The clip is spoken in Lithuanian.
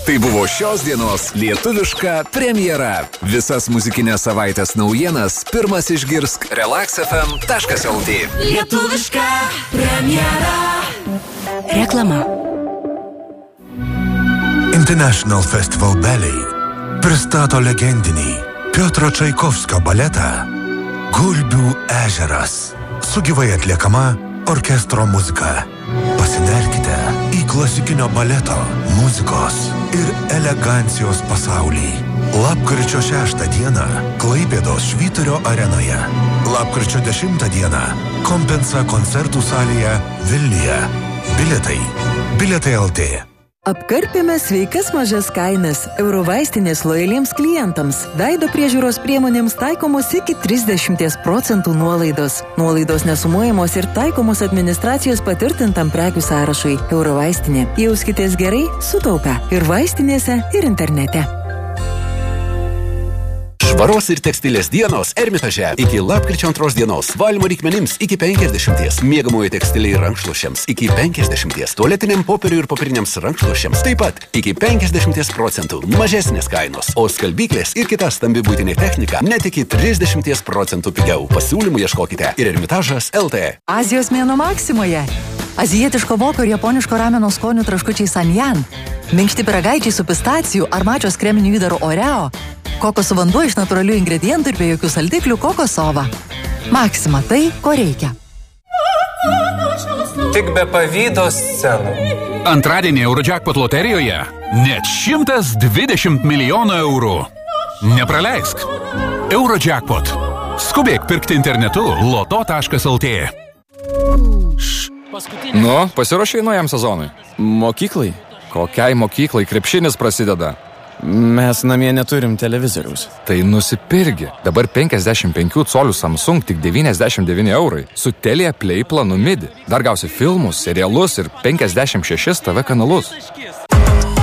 Tai buvo šios dienos lietuviška premjera. Visas muzikinės savaitės naujienas pirmas išgirsk relaxfm.lt. Lietuviška premjera. Reklama. International Festival Ballet pristato legendinį Piotro Čaikovskio baletą Gulbių ežeras su gyvai atliekama orkestro muzika. Pasinerkite į klasikinio baleto, muzikos ir elegancijos pasaulį. Lapkričio 6 dieną Klaipėdos Švyturio arenoje. Lapkričio 10 dieną Kompensa koncertų salėje Vilniuje. Bilietai LT. Apkarpėme sveikas mažas kainas Eurovaistinės lojaliems klientams. Veido priežiūros priemonėms taikomos iki 30% nuolaidos. Nuolaidos nesumuojamos ir taikomos administracijos patvirtintam prekių sąrašui. Eurovaistinė. Jauskitės gerai, sutaupę. Ir vaistinėse, ir internete. Švaros ir tekstilės dienos Ermitaže iki lapkričio 2 dienos. Valymo reikmenims iki 50. Miegamojo tekstiliai rankšluosčiams iki 50. Tualetiniam popieriui ir popieriniams rankšluosčiams taip pat iki 50% mažesnės kainos. O skalbyklės ir kita stambi buitinė technika net iki 30% pigiau. Pasiūlymų ieškokite ir Ermitažas LT. Azijos mėnuo Maksimoje. Azijietiško voko ir japoniško rameno skonių traškučiai Sanjan. Minkšti pyragaičiai su pistacijų ar mačios kreminių įdarų Oreo. Kokosų vanduo iš natūralių ingredientų ir be jokių saldiklių kokosova. Maksima tai, ko reikia. Tik be pavydo scenų. Antradienį Eurojackpot loterijoje net 120 milijonų eurų. Nepraleisk. Eurojackpot. Skubėk pirkti internetu loto.lt. Nu, pasiruošai naujam sezonui? Mokyklai? Kokiai mokyklai krepšinis prasideda? Mes namie neturim televizoriaus. Tai nusipirgi. Dabar 55 colių Samsung tik 99 eurai. Su Telia Play planu MIDI. Dar gausi filmus, serialus ir 56 TV kanalus.